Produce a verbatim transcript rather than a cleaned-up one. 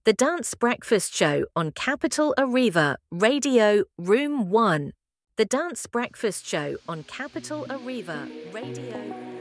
The Dance Breakfast Show on Capital Arriva, Radio Room one. The Dance Breakfast Show on Capital Arriva, Radio